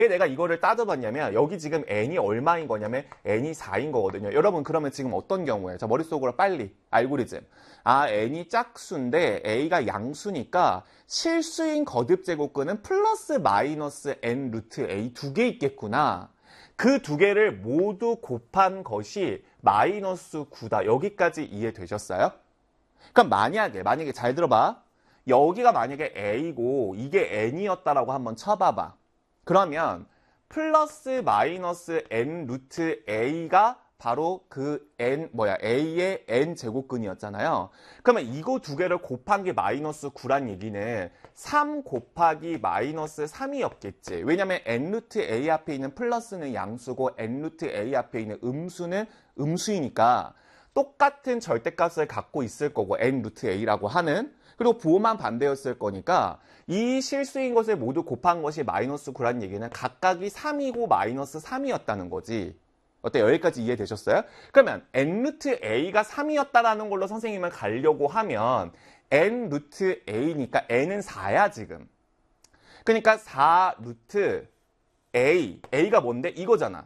왜 내가 이거를 따져봤냐면 여기 지금 n이 얼마인 거냐면 n이 4인 거거든요. 여러분 그러면 지금 어떤 경우에 자 머릿속으로 빨리 알고리즘 n이 짝수인데 a가 양수니까 실수인 거듭 제곱근은 플러스 마이너스 n 루트 a 두 개 있겠구나. 그 두 개를 모두 곱한 것이 마이너스 9다. 여기까지 이해되셨어요? 그럼 만약에 잘 들어봐. 여기가 만약에 a고 이게 n이었다라고 한번 쳐봐봐. 그러면 플러스 마이너스 n 루트 a가 바로 그 a의 n 제곱근이었잖아요. 그러면 이거 두 개를 곱한 게 마이너스 9란 얘기는 3 곱하기 마이너스 3이었겠지. 왜냐면 n 루트 a 앞에 있는 플러스는 양수고 n 루트 a 앞에 있는 음수는 음수이니까 똑같은 절대값을 갖고 있을 거고 n 루트 a라고 하는 그리고 부호만 반대였을 거니까 이 실수인 것을 모두 곱한 것이 마이너스 9란 얘기는 각각이 3이고 마이너스 3이었다는 거지. 어때? 여기까지 이해되셨어요? 그러면 n 루트 a가 3이었다라는 걸로 선생님은 가려고 하면 n 루트 a니까 n은 4야 지금. 그러니까 4 루트 a가 뭔데? 이거잖아.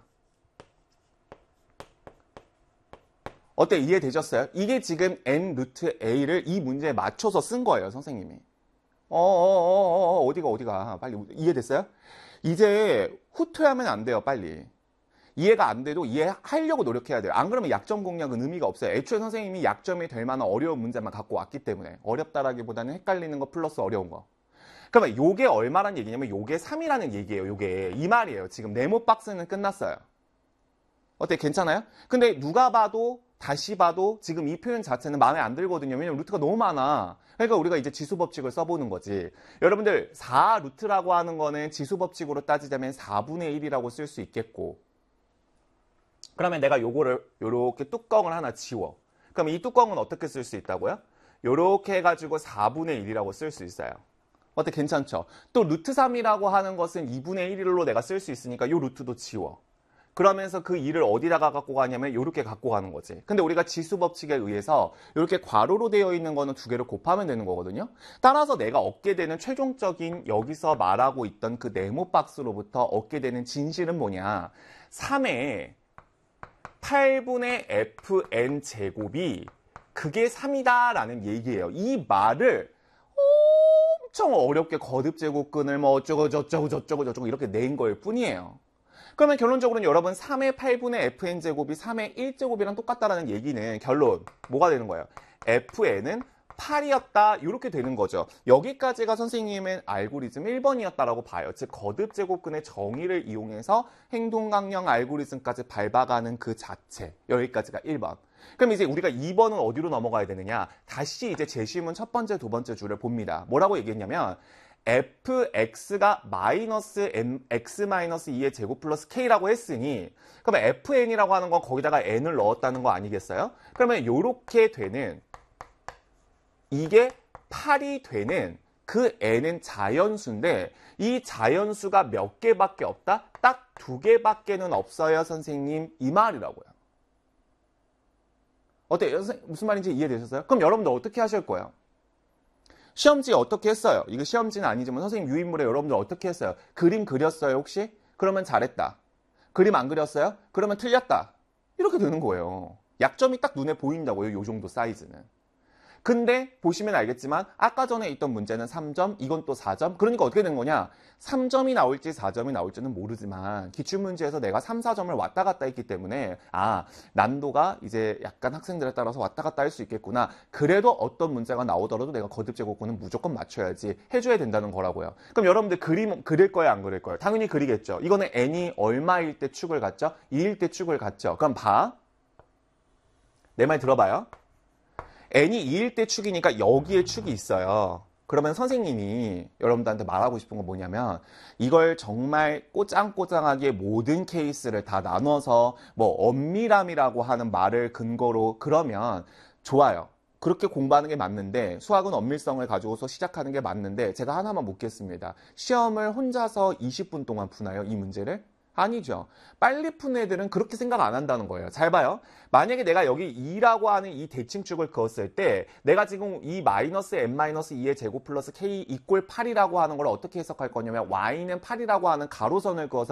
어때? 이해되셨어요? 이게 지금 n 루트 a를 이 문제에 맞춰서 쓴 거예요, 선생님이. 어디가. 빨리. 이해됐어요? 이제 후퇴하면 안 돼요, 빨리. 이해가 안 돼도 이해하려고 노력해야 돼요. 안 그러면 약점 공략은 의미가 없어요. 애초에 선생님이 약점이 될 만한 어려운 문제만 갖고 왔기 때문에. 어렵다라기보다는 헷갈리는 거 플러스 어려운 거. 그러면 요게 얼마란 얘기냐면 요게 3이라는 얘기예요, 요게. 이 말이에요. 지금 네모 박스는 끝났어요. 어때? 괜찮아요? 근데 누가 봐도 다시 봐도 지금 이 표현 자체는 마음에 안 들거든요. 왜냐면 루트가 너무 많아. 그러니까 우리가 이제 지수법칙을 써보는 거지. 여러분들 4 루트라고 하는 거는 지수법칙으로 따지자면 4분의 1이라고 쓸 수 있겠고 그러면 내가 요거를 요렇게 뚜껑을 하나 지워. 그럼 이 뚜껑은 어떻게 쓸 수 있다고요? 요렇게 해가지고 4분의 1이라고 쓸 수 있어요. 어때? 괜찮죠? 또 루트 3이라고 하는 것은 2분의 1로 내가 쓸 수 있으니까 요 루트도 지워. 그러면서 그 2를 어디다가 갖고 가냐면 이렇게 갖고 가는 거지. 근데 우리가 지수법칙에 의해서 이렇게 괄호로 되어 있는 거는 두 개를 곱하면 되는 거거든요. 따라서 내가 얻게 되는 최종적인 여기서 말하고 있던 그 네모 박스로부터 얻게 되는 진실은 뭐냐. 3의 8분의 fn 제곱이 그게 3이다 라는 얘기예요. 이 말을 엄청 어렵게 거듭 제곱근을 뭐 어쩌고 저쩌고 이렇게 낸 거일 뿐이에요. 그러면 결론적으로는 여러분 3의 8분의 fn 제곱이 3의 1제곱이랑 똑같다라는 얘기는 결론 뭐가 되는 거예요? fn은 8이었다 이렇게 되는 거죠. 여기까지가 선생님은 알고리즘 1번이었다라고 봐요. 즉 거듭 제곱근의 정의를 이용해서 행동강령 알고리즘까지 밟아가는 그 자체. 여기까지가 1번. 그럼 이제 우리가 2번은 어디로 넘어가야 되느냐? 다시 이제 제시문 첫 번째, 두 번째 줄을 봅니다. 뭐라고 얘기했냐면 fx가 마이너스 x-2의 제곱 플러스 k라고 했으니 그러면 fn이라고 하는 건 거기다가 n을 넣었다는 거 아니겠어요? 그러면 이렇게 되는 이게 8이 되는 그 n은 자연수인데 이 자연수가 몇 개밖에 없다? 딱 2개밖에는 없어요, 선생님. 이 말이라고요. 어때요? 무슨 말인지 이해되셨어요? 그럼 여러분들 어떻게 하실 거예요? 시험지 어떻게 했어요? 이거 시험지는 아니지만 선생님 유인물에 여러분들 어떻게 했어요? 그림 그렸어요, 혹시? 그러면 잘했다. 그림 안 그렸어요? 그러면 틀렸다. 이렇게 되는 거예요. 약점이 딱 눈에 보인다고요, 요 정도 사이즈는. 근데 보시면 알겠지만 아까 전에 있던 문제는 3점, 이건 또 4점. 그러니까 어떻게 된 거냐? 3점이 나올지 4점이 나올지는 모르지만 기출문제에서 내가 3, 4점을 왔다 갔다 했기 때문에 난도가 이제 약간 학생들에 따라서 왔다 갔다 할 수 있겠구나. 그래도 어떤 문제가 나오더라도 내가 거듭 제곱근은 무조건 맞춰야지 해줘야 된다는 거라고요. 그럼 여러분들 그림 그릴 거예요, 안 그릴 거예요? 당연히 그리겠죠. 이거는 n이 얼마일 때 축을 갖죠? 2일 때 축을 갖죠. 그럼 내 말 들어봐요. n이 2일 때 축이니까 여기에 축이 있어요. 그러면 선생님이 여러분들한테 말하고 싶은 건 뭐냐면 이걸 정말 꼬장꼬장하게 모든 케이스를 다 나눠서 뭐 엄밀함이라고 하는 말을 근거로 그러면 좋아요. 그렇게 공부하는 게 맞는데 수학은 엄밀성을 가지고서 시작하는 게 맞는데 제가 하나만 묻겠습니다. 시험을 혼자서 20분 동안 푸나요? 이 문제를? 아니죠. 빨리 푼 애들은 그렇게 생각 안 한다는 거예요. 잘 봐요. 만약에 내가 여기 2라고 하는 이 대칭축을 그었을 때 내가 지금 이 마이너스 n-2의 제곱 플러스 k 이꼴 8이라고 하는 걸 어떻게 해석할 거냐면 y는 8이라고 하는 가로선을 그어서